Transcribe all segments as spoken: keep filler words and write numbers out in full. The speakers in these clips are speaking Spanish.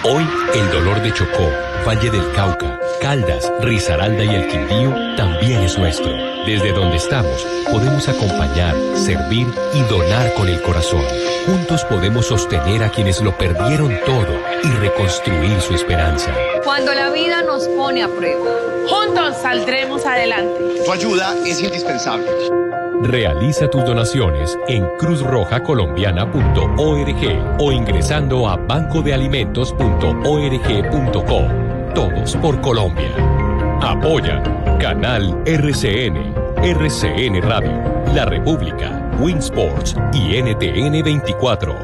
Hoy, el dolor de Chocó, Valle del Cauca, Caldas, Risaralda y el Quindío también es nuestro. Desde donde estamos, podemos acompañar, servir y donar con el corazón. Juntos podemos sostener a quienes lo perdieron todo y reconstruir su esperanza. Cuando la vida nos pone a prueba, juntos saldremos adelante. Tu ayuda es indispensable. Realiza tus donaciones en cruz roja colombiana punto org o ingresando a banco de alimentos punto org punto co. Todos por Colombia. Apoya Canal R C N, R C N Radio, La República, Winsports y N T N veinticuatro.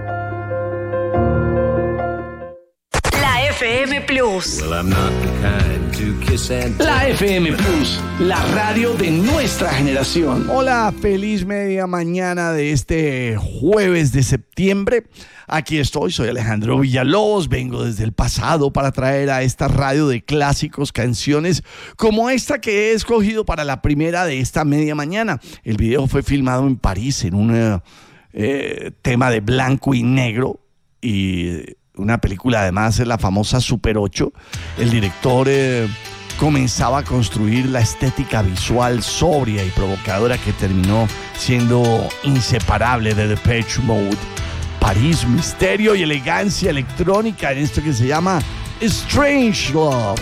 La F M Plus. Well, I'm not the kind to kiss and tell. La F M Plus, la radio de nuestra generación. Hola, feliz media mañana de este jueves de septiembre. Aquí estoy, soy Alejandro Villalobos, vengo desde el pasado para traer a esta radio de clásicos canciones como esta que he escogido para la primera de esta media mañana. El video fue filmado en París en un eh, tema de blanco y negro y una película, además, es la famosa Super ocho. El director eh, comenzaba a construir la estética visual sobria y provocadora que terminó siendo inseparable de Depeche Mode. París, misterio y elegancia electrónica en esto que se llama Strange Love.